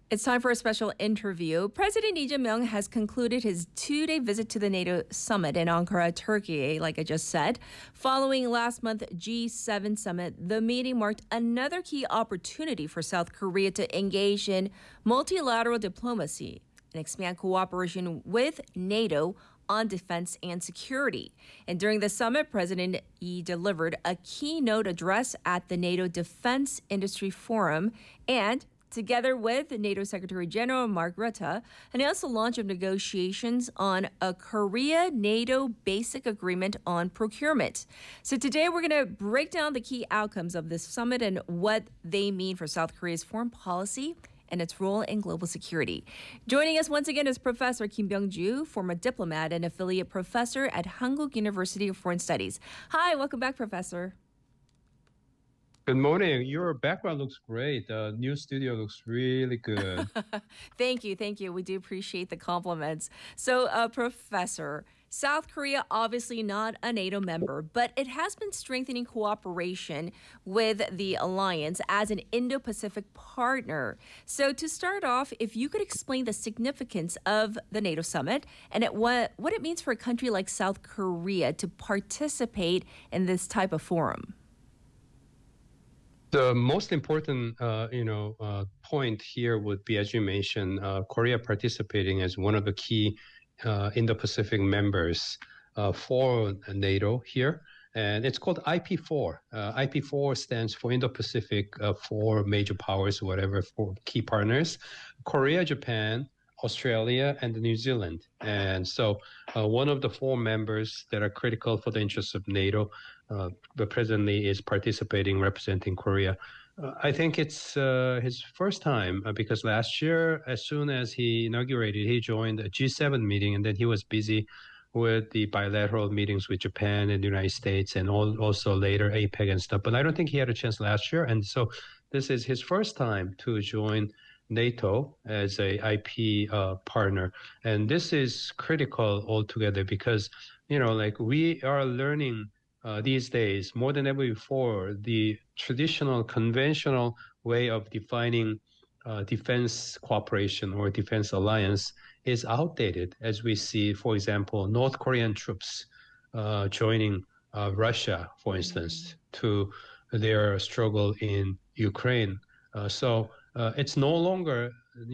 It's time for a special interview. President Lee Jae-myung has concluded his two-day visit to the NATO summit in Ankara, Turkey, like I just said. Following last month's G7 summit, the meeting marked another key opportunity for South Korea to engage in multilateral diplomacy and expand cooperation with NATO on defense and security. And during the summit, President Lee delivered a keynote address at the NATO Defense Industry Forum and together with NATO Secretary General Mark Rutte, announced the launch of negotiations on a Korea-NATO basic agreement on procurement. So today we're going to break down the key outcomes of this summit and what they mean for South Korea's foreign policy and its role in global security. Joining us once again is Professor Kim Byung-ju, former diplomat and affiliate professor at Hankuk University of Foreign Studies. Hi, welcome back, Professor. Good morning. Your background looks great. The new studio looks really good. Thank you. Thank you. We do appreciate the compliments. So, Professor, South Korea, obviously not a NATO member, but it has been strengthening cooperation with the alliance as an Indo-Pacific partner. So to start off, if you could explain the significance of the NATO summit and what it means for a country like South Korea to participate in this type of forum. The most important, point here would be, as you mentioned, Korea participating as one of the key Indo-Pacific members for NATO here. And it's called IP4. IP4 stands for Indo-Pacific, four major powers, whatever, four key partners: Korea, Japan, Australia, and New Zealand. And so one of the four members that are critical for the interests of NATO, the President Lee is participating, representing Korea. I think it's his first time because last year, as soon as he inaugurated, he joined a G7 meeting, and then he was busy with the bilateral meetings with Japan and the United States and also later APEC and stuff. But I don't think he had a chance last year. And so this is his first time to join NATO as a IP partner. And this is critical altogether because, we are learning these days more than ever before, the traditional conventional way of defining defense cooperation or defense alliance is outdated, as we see, for example, North Korean troops joining Russia, for instance, to their struggle in Ukraine. So it's no longer,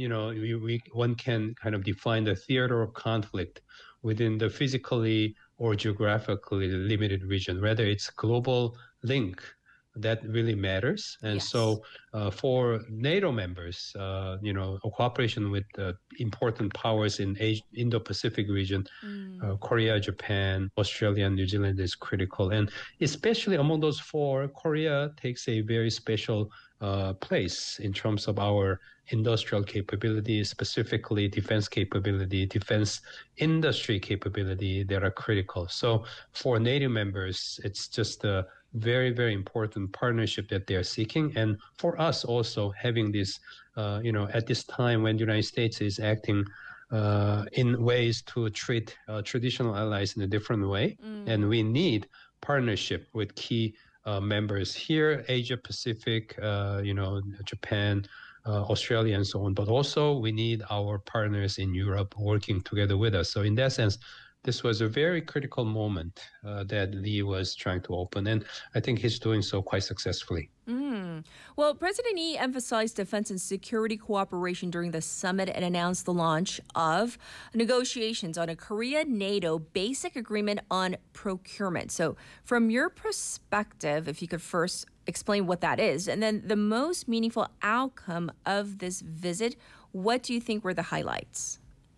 one can kind of define the theater of conflict within the physically or geographically limited region. Rather, it's global link that really matters. And so for NATO members, cooperation with important powers in Indo-Pacific region, Korea, Japan, Australia, and New Zealand is critical. And especially among those four, Korea takes a very special place in terms of our industrial capability, specifically defense capability, defense industry capability that are critical. So for NATO members, it's just a very, very important partnership that they're seeking. And for us also having this, at this time when the United States is acting in ways to treat traditional allies in a different way. And we need partnership with key members here, Asia Pacific, Japan, Australia, and so on. But also we need our partners in Europe working together with us. So in that sense, this was a very critical moment that Lee was trying to open, and I think he's doing so quite successfully. Well, President Lee emphasized defense and security cooperation during the summit and announced the launch of negotiations on a Korea-NATO basic agreement on procurement. So from your perspective, if you could first explain what that is, and then the most meaningful outcome of this visit, what do you think were the highlights?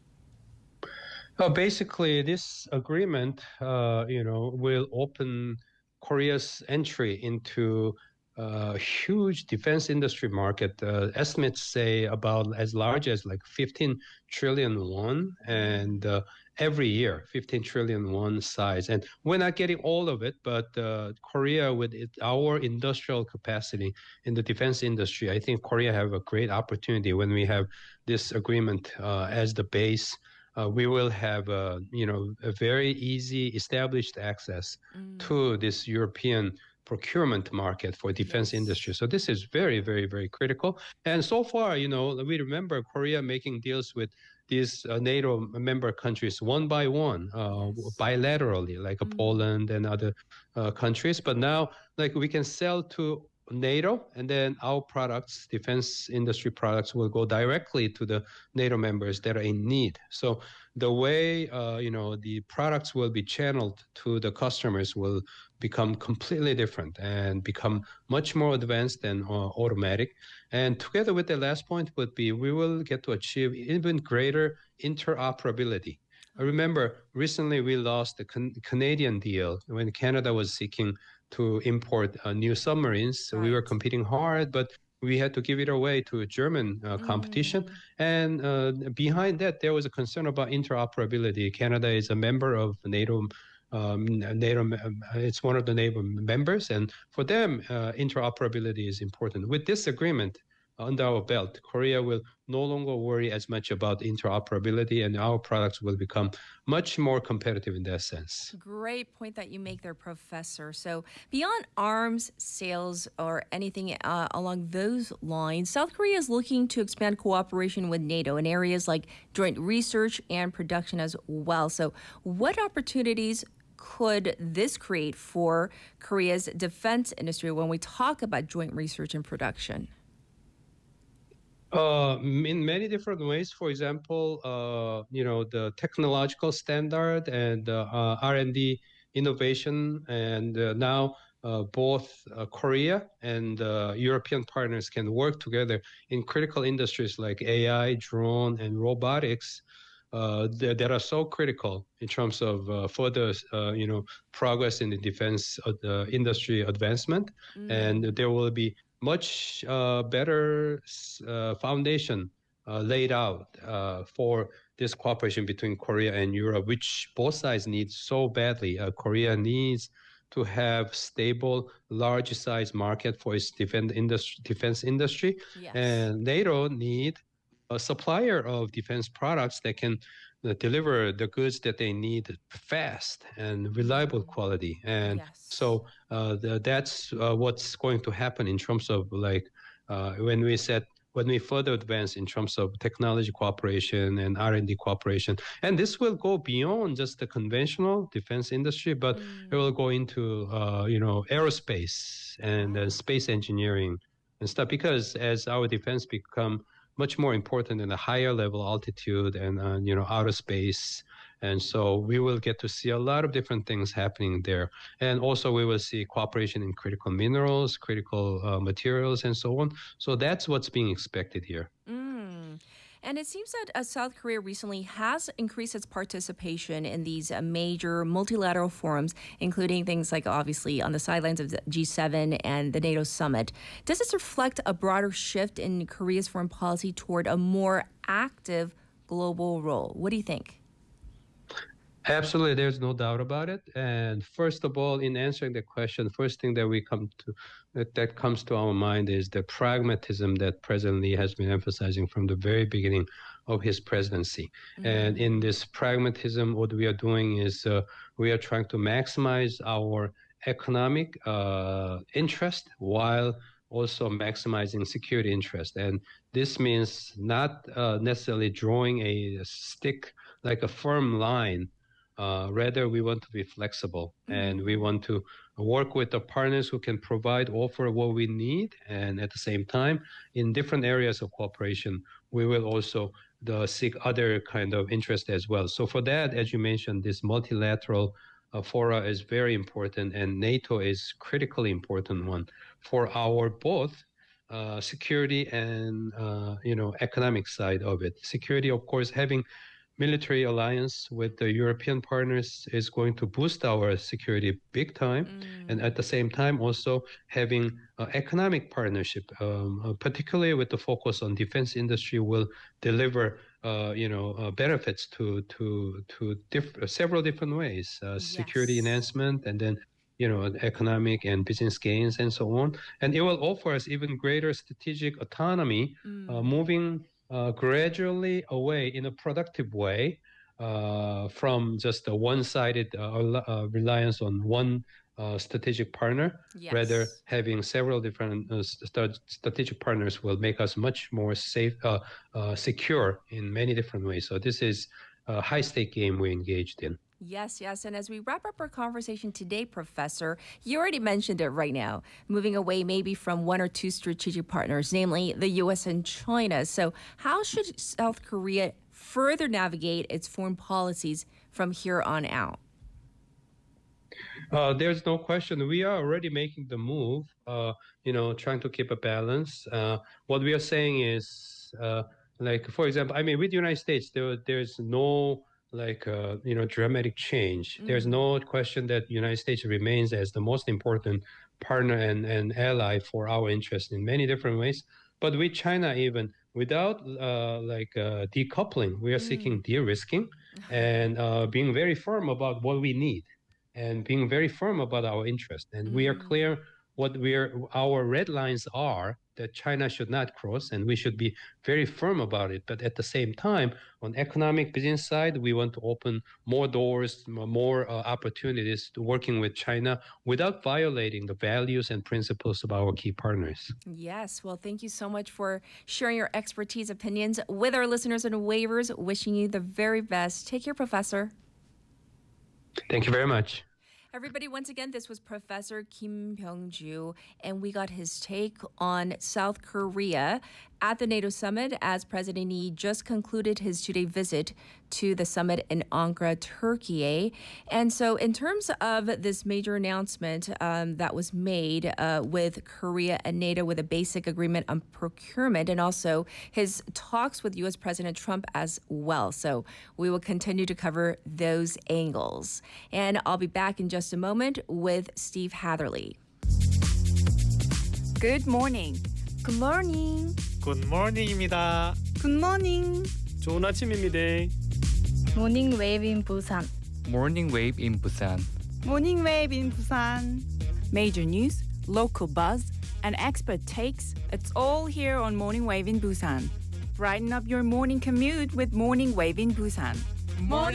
Basically, this agreement, will open Korea's entry into a huge defense industry market. Estimates say about as large as like 15 trillion won, and every year, 15 trillion won size. And we're not getting all of it, but Korea, with our industrial capacity in the defense industry, I think Korea have a great opportunity when we have this agreement as the base. We will have a very easy established access to this European procurement market for defense industry. So this is very, very, very critical. And so far, we remember Korea making deals with these NATO member countries one by one, bilaterally, like Poland and other countries. But now, like we can sell to NATO, and then our products, defense industry products, will go directly to the NATO members that are in need. So the way the products will be channeled to the customers will become completely different and become much more advanced and automatic. And together with the last point would be we will get to achieve even greater interoperability. I remember recently we lost the Canadian deal when Canada was seeking to import new submarines. So we were competing hard, but we had to give it away to a German competition. And behind that, there was a concern about interoperability. Canada is a member of NATO. It's one of the NATO members, and for them, interoperability is important. With this agreement under our belt, Korea will no longer worry as much about interoperability, and our products will become much more competitive in that sense. Great point that you make there, Professor. So beyond arms sales or anything along those lines, South Korea is looking to expand cooperation with NATO in areas like joint research and production as well. So what opportunities could this create for Korea's defense industry when we talk about joint research and production? In many different ways. For example, the technological standard and R&D innovation, and now both Korea and European partners can work together in critical industries like AI, drone, and robotics that are so critical in terms of further, progress in the defense industry advancement. And there will be much better foundation laid out for this cooperation between Korea and Europe, which both sides need so badly. Korea needs to have stable, large-size market for its defense industry, and NATO need a supplier of defense products that can deliver the goods that they need fast and reliable quality. And so that's what's going to happen in terms of when we further advance in terms of technology cooperation and R&D cooperation. And this will go beyond just the conventional defense industry, but it will go into, aerospace and space engineering and stuff, because as our defense become much more important in a higher level altitude and, outer space. And so we will get to see a lot of different things happening there. And also we will see cooperation in critical minerals, critical materials, and so on. So that's what's being expected here. And it seems that South Korea recently has increased its participation in these major multilateral forums, including things like obviously on the sidelines of the G7 and the NATO summit. Does this reflect a broader shift in Korea's foreign policy toward a more active global role? What do you think? Absolutely, there's no doubt about it. And first of all, in answering the question, first thing that comes to our mind is the pragmatism that President Lee has been emphasizing from the very beginning of his presidency. And in this pragmatism, what we are doing is we are trying to maximize our economic interest while also maximizing security interest. And this means not necessarily drawing a stick, like a firm line. Rather, we want to be flexible, and we want to work with the partners who can offer what we need. And at the same time, in different areas of cooperation, we will also seek other kind of interest as well. So for that, as you mentioned, this multilateral fora is very important, and NATO is critically important one for our both security and economic side of it. Security, of course, having military alliance with the European partners is going to boost our security big time. And at the same time, also having economic partnership, particularly with the focus on defense industry, will deliver benefits to several different ways, security enhancement, and then economic and business gains and so on. And it will offer us even greater strategic autonomy, moving gradually away in a productive way from just a one-sided reliance on one strategic partner. Yes. Rather, having several different strategic partners will make us much more secure in many different ways. So this is a high-stake game we engaged in. Yes, yes. And as we wrap up our conversation today, Professor, you already mentioned it right now, moving away maybe from one or two strategic partners, namely the U.S. and China. So how should South Korea further navigate its foreign policies from here on out? There's no question. We are already making the move, trying to keep a balance. What we are saying is, for example, I mean, with the United States, there's no dramatic change. There's no question that the United States remains as the most important partner and ally for our interest in many different ways. But with China, even without decoupling, we are seeking de-risking and being very firm about what we need and being very firm about our interest. And we are clear what our red lines are that China should not cross, and we should be very firm about it. But at the same time, on economic business side, we want to open more doors, more opportunities to working with China without violating the values and principles of our key partners. Yes. Well, thank you so much for sharing your expertise, opinions with our listeners and waivers. Wishing you the very best. Take care, Professor. Thank you very much. Everybody, once again, this was Professor Kim Byung-ju, and we got his take on South Korea at the NATO summit as President Lee just concluded his two-day visit to the summit in Ankara, Turkey. And so in terms of this major announcement that was made with Korea and NATO with a basic agreement on procurement and also his talks with U.S. President Trump as well. So we will continue to cover those angles. And I'll be back in just a moment with Steve Hatherley. Good morning. Good morning. 굿모닝입니다. Good morning. 좋은 아침입니다. Morning wave in Busan. Morning wave in Busan. Morning wave in Busan. Major news, local buzz, and expert takes. It's all here on Morning Wave in Busan. Brighten up your morning commute with Morning Wave in Busan. Morning